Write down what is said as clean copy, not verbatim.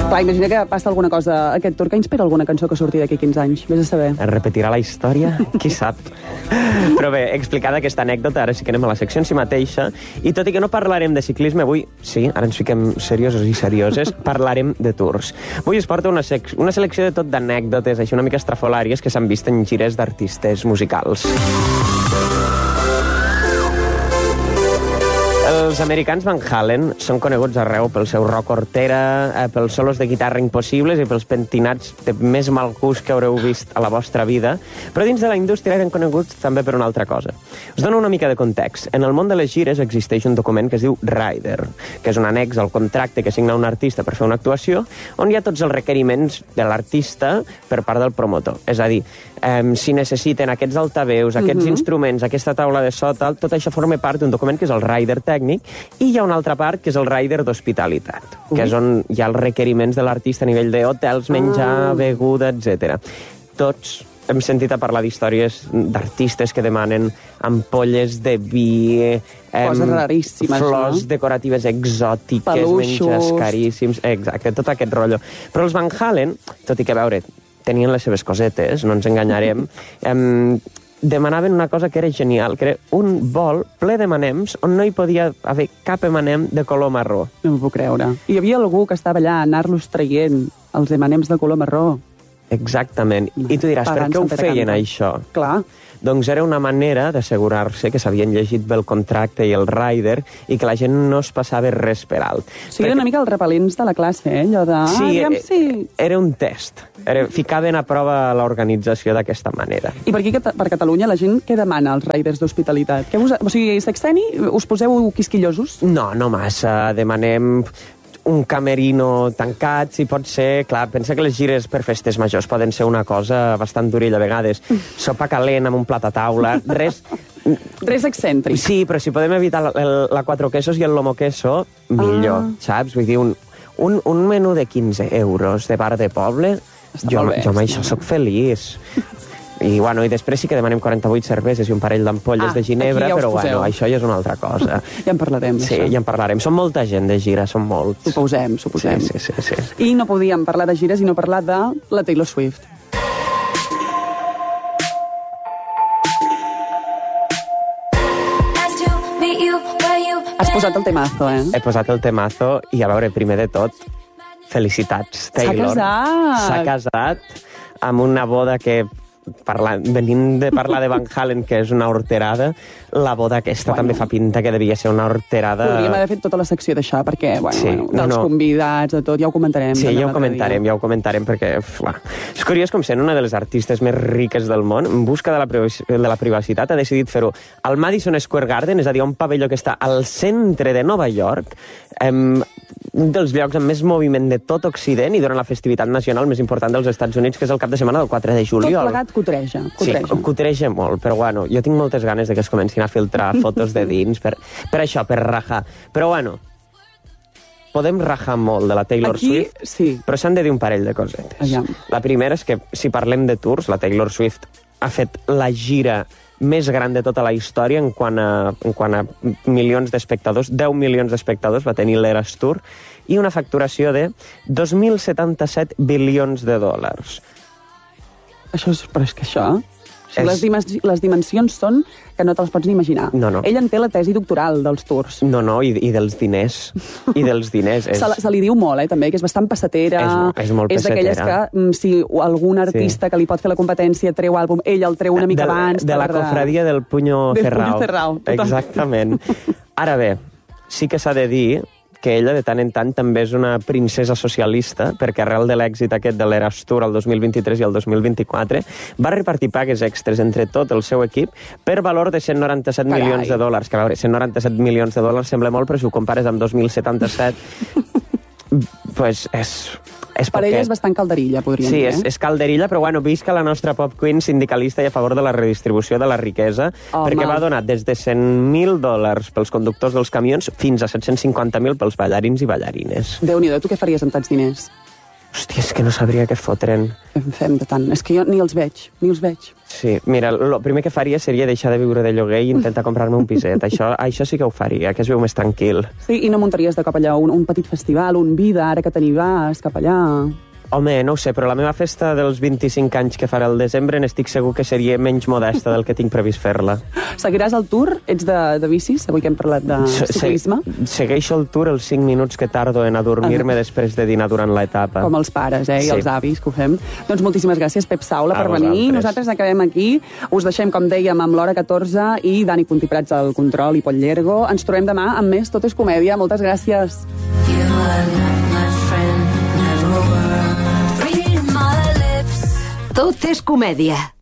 Clar, imagina que passa alguna cosa aquest tour que inspira alguna cançó que surti d'aquí 15 anys. Vés a saber. Es repetirà la història? Qui sap? Però bé, explicada aquesta anècdota, ara sí que anem a la secció en si mateixa, i tot i que no parlarem de ciclisme avui, sí, ara ens fiquem seriosos i serioses, parlarem de tours. Avui es porta una selecció de tot d'anècdotes, així una mica estrafolàries, que s'han vist en gires d'artistes musicals. Els americans Van Halen són coneguts arreu pel seu rock hortera, pels solos de guitarra impossibles i pels pentinats de més mal gust que haureu vist a la vostra vida, però dins de la indústria eren coneguts també per una altra cosa. Us dono una mica de context. En el món de les gires existeix un document que es diu Rider, que és un annex al contracte que signa un artista per fer una actuació, on hi ha tots els requeriments de l'artista per part del promotor. És a dir, si necessiten aquests altaveus, aquests instruments, aquesta taula de so, tal, tot això forma part d'un document que és el Rider tècnic, i hi ha una altra part que és el Rider d'hospitalitat, que és on hi ha els requeriments de l'artista a nivell d'hotels, menjar, beguda, etc. Tots hem sentit a parlar d'històries d'artistes que demanen ampolles de vi, coses raríssimes, flors decoratives exòtiques, peluixos, menjars caríssims, exacte, tot aquest rotllo. Però els Van Halen, tot i que, a veure, tenien les seves cosetes, no ens enganyarem, demanaven una cosa que era genial, que era un bol ple de manems on no hi podia haver cap manem de color marró. No m'ho puc creure. Hi havia algú que estava allà a anar-los traient, els manems de color marró. Exactament. I tu diràs, per què ho feien, això? Clar. Doncs era una manera d'assegurar-se que s'havien llegit bé el contracte i el rider i que la gent no es passava res per alt. O sigui, eren una mica els repel·lents de la classe, allò de... Sí, era un test. Ficaven a prova l'organització d'aquesta manera. I per aquí, per Catalunya, la gent què demana als riders d'hospitalitat? O sigui, sexteni, us poseu quisquillosos? No, no massa. Demanem un camerino tancat, si pot ser. Clar, pensa que les gires per festes majors poden ser una cosa bastant durilla a vegades. Sopa calent amb un plat a taula, res excèntric. Sí, però si podem evitar la cuatro quesos i el lomo queso, millor, saps? Vull dir, un menú de 15 euros de bar de poble, jo amb això soc feliç. I, bueno, i després sí que demanem 48 cerveses i un parell d'ampolles de ginebra, però bueno, això ja és una altra cosa. Ja en parlarem, sí, ja en parlarem. Som molta gent de gira, som molts. Suposem. Sí. I no podíem parlar de gires i no parlar de la Taylor Swift. Has posat el temazo, eh? He posat el temazo i, a veure, primer de tot, felicitats, Taylor. S'ha casat amb una boda que, venint de parlar de Van Halen, que és una horterada, la boda aquesta també fa pinta que devia ser una horterada... Podríem haver fet tota la secció d'això, perquè, dels convidats, de tot, ja ho comentarem. Sí, ja ho comentarem, perquè, és curiós com sent una de les artistes més riques del món, en busca de la privacitat, ha decidit fer-ho al Madison Square Garden, és a dir, un pavelló que està al centre de Nova York, un dels llocs amb més moviment de tot Occident i durant la festivitat nacional més important dels Estats Units, que és el cap de setmana del 4 de juliol. Tot plegat cutreja. Sí, cutreja molt, però bueno, jo tinc moltes ganes de que es comencin a filtrar fotos de dins, per això, per rajar. Però bueno, podem rajar molt de la Taylor Swift, sí. Però s'han de dir un parell de cosetes. La primera és que, si parlem de tours, la Taylor Swift ha fet la gira més gran de tota la història en quant a milions d'espectadors. 10 milions d'espectadors va tenir l'Eras Tour i una facturació de 2.077 bilions de dòlars. Però és que això... Les dimensions són que no te les pots ni imaginar. No. Ell en té la tesi doctoral dels tours. No, i dels diners. I dels diners. Se li diu molt, també, que és bastant passatera. És molt passatera. És d'aquelles que, si algun artista que li pot fer la competència treu àlbum, ell el treu una mica abans. De la cofradia del puño cerrao. Exactament. Ara bé, sí que s'ha de dir que ella de tant en tant també és una princesa socialista, perquè arrel de l'èxit aquest de l'Eras Tour el 2023 i el 2024 va repartir pagues extres entre tot el seu equip per valor de 197 milions de dòlars. Que a veure, 197 milions de dòlars sembla molt, però si ho compares amb 2.077 pues és per ella és bastant calderilla, podríem dir. Sí, és calderilla, però bueno, visca la nostra pop queen sindicalista i a favor de la redistribució de la riquesa, perquè va donar des de $100.000 pels conductors dels camions fins a 750.000 pels ballarins i ballarines. Déu-n'hi-do, tu què faries amb tants diners? Hòstia, és que no sabria què fotre'n. Fem de tant. És que jo ni els veig. Sí, mira, el primer que faria seria deixar de viure de lloguer i intentar comprar-me un piset. Això sí que ho faria, que es veu més tranquil. Sí, i no muntaries de cop allà un petit festival, un vida, ara que te n'hi vas, cap allà... Home, no ho sé, però la meva festa dels 25 anys que farà al desembre n'estic segur que seria menys modesta del que tinc previst fer-la. Seguiràs el tour? Ets de bicis, avui que hem parlat de ciclisme? Segueixo el tour els 5 minuts que tardo en adormir-me després de dinar durant l'etapa. Com els pares, i els avis que ho fem. Doncs moltíssimes gràcies, Pep Saula, per venir. Nosaltres acabem aquí. Us deixem, com dèiem, amb l'hora 14 i Dani Contiprats al control i Pol Llergo. Ens trobem demà amb més Tot és comèdia. Moltes gràcies. Tot és comèdia.